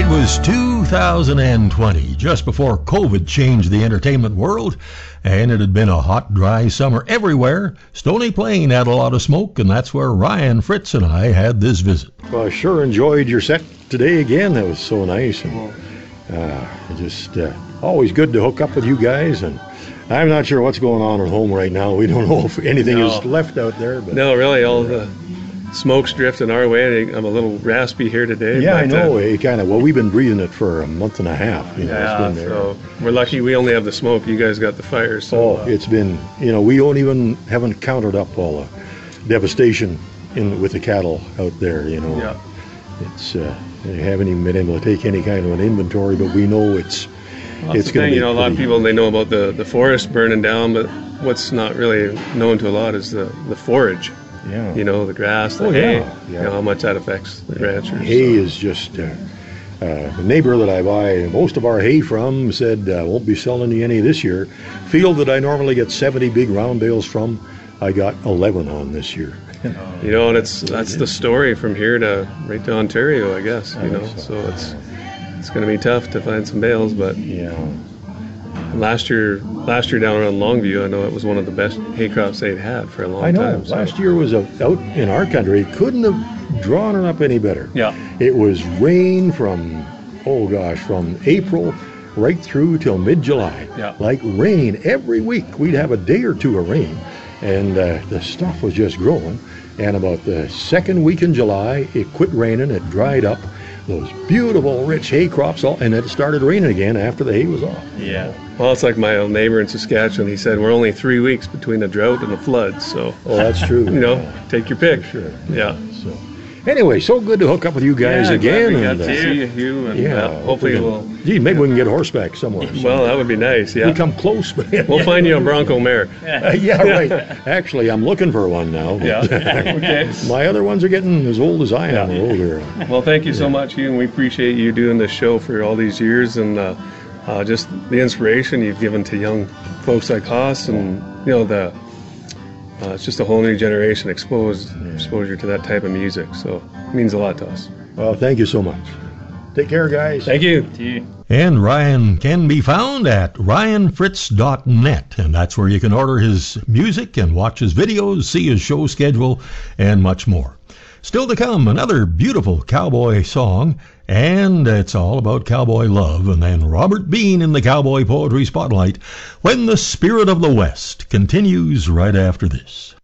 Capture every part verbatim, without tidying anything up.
It was two thousand twenty, just before COVID changed the entertainment world, and it had been a hot, dry summer everywhere. Stony Plain had a lot of smoke, and that's where Ryan Fritz and I had this visit. Well, I sure enjoyed your set today again. That was so nice, and uh, just uh, always good to hook up with you guys. And I'm not sure what's going on at home right now. We don't know if anything no. is left out there. But no, really, all the smoke's drifting our way. I'm a little raspy here today. Yeah, but, I know. Uh, it kind of. Well, we've been breathing it for a month and a half. You know, yeah, it's been there. so we're lucky we only have the smoke. You guys got the fire. So, oh, uh, it's been. You know, we don't even haven't counted up all the devastation in with the cattle out there. You know, yeah. it's. Uh, they haven't even been able to take any kind of an inventory, but we know it's. Well, it's going to be. You know, a lot of people they know about the the forest burning down, but what's not really known to a lot is the the forage. Yeah. You know, the grass, the oh, hay, yeah. Yeah. you know, how much that affects the ranchers. Hay so. is just, uh, uh, the neighbor that I buy most of our hay from said, I uh, won't be selling you any this year. Field that I normally get seventy big round bales from, I got eleven on this year. You know, and it's that's the story from here to right to Ontario, I guess, you know, so, so it's it's going to be tough to find some bales, but yeah. Last year, last year down around Longview, I know it was one of the best hay crops they'd had for a long I know. time. So. Last year was a, out in our country. Couldn't have drawn it up any better. Yeah. It was rain from, oh gosh, from April right through till mid-July. Yeah. Like rain every week. We'd have a day or two of rain, and uh, the stuff was just growing. And about the second week in July, it quit raining. It dried up. Those beautiful, rich hay crops, all, and it started raining again after the hay was off. Yeah. Well, it's like my old neighbor in Saskatchewan. He said we're only three weeks between a drought and a flood. So. Oh, that's true. you know, take your pick. For sure. Yeah. So, anyway, so good to hook up with you guys yeah, again. We got and, to uh, see you, and yeah, uh, hopefully we'll. Gee, maybe we can get horseback somewhere. Well, that would be nice. Yeah. We come close, but we'll find you a Bronco mare. uh, yeah, right. Actually, I'm looking for one now. Yeah. Okay. My other ones are getting as old as I am. Yeah. Older. Well, thank you so much, Hugh, and we appreciate you doing this show for all these years, and uh, uh, just the inspiration you've given to young folks like us, and you know the uh, it's just a whole new generation exposed yeah. exposure to that type of music. So it means a lot to us. Well, thank you so much. Take care, guys. Thank you. To you. And Ryan can be found at ryan fritz dot net, and that's where you can order his music and watch his videos, see his show schedule, and much more. Still to come, another beautiful cowboy song, and it's all about cowboy love, and then Robert Bean in the Cowboy Poetry Spotlight when the Spirit of the West continues right after this.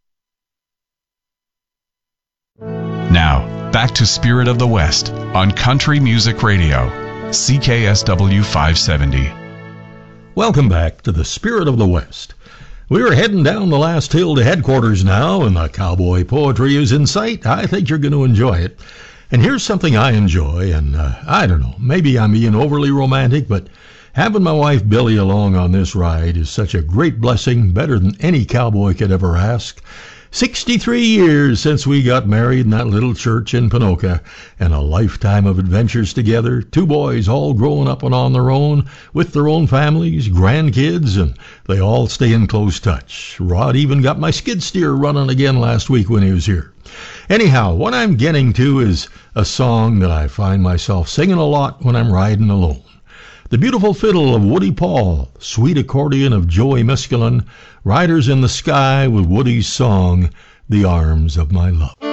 Now, back to Spirit of the West on Country Music Radio, C K S W five seventy. Welcome back to the Spirit of the West. We're heading down the last hill to headquarters now, and the cowboy poetry is in sight. I think you're going to enjoy it. And here's something I enjoy, and uh, I don't know, maybe I'm being overly romantic, but having my wife Billy along on this ride is such a great blessing, better than any cowboy could ever ask. sixty-three years since we got married in that little church in Ponoka, and a lifetime of adventures together. Two boys all growing up and on their own, with their own families, grandkids, and they all stay in close touch. Rod even got my skid steer running again last week when he was here. Anyhow, what I'm getting to is a song that I find myself singing a lot when I'm riding alone. The Beautiful Fiddle of Woody Paul, Sweet Accordion of Joey Miskelin, Riders in the Sky with Woody's song, The Arms of My Love.